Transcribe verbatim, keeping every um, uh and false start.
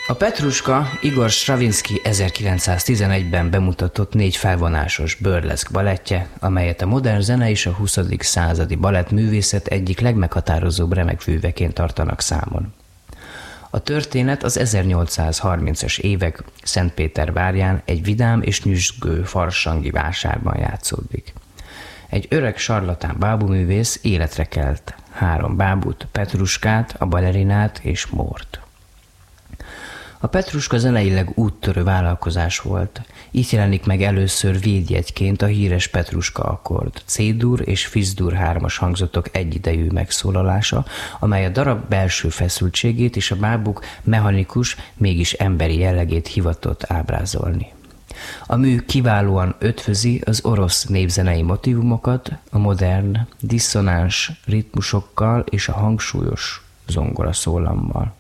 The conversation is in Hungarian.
A Petruska Igor Stravinsky ezerkilencszáztizenegyben bemutatott négy felvonásos burleszk balettje, amelyet a modern zene és a huszadik századi balettművészet egyik legmeghatározóbb remekműveként tartanak számon. A történet az ezernyolcszázharmincas évek Szentpétervárján egy vidám és nyüzsgő farsangi vásárban játszódik. Egy öreg sarlatán bábuművész életre kelt három bábut, Petruskát, a balerinát és Mórt. A Petruska zeneileg úttörő vállalkozás volt. Itt jelenik meg először védjegyként a híres Petruska akkord, C-dur és Fis-dur hármas hangzatok egyidejű megszólalása, amely a darab belső feszültségét és a bábuk mechanikus, mégis emberi jellegét hivatott ábrázolni. A mű kiválóan ötvözi az orosz népzenei motívumokat a modern, disszonáns ritmusokkal és a hangsúlyos zongoraszólammal.